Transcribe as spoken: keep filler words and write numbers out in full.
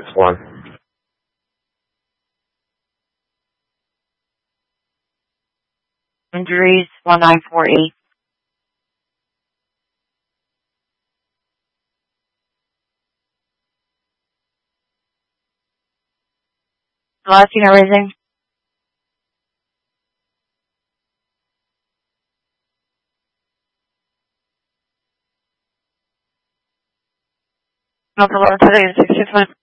six one. Injuries, one nine four eight. Latino raising. No, for today is six six one.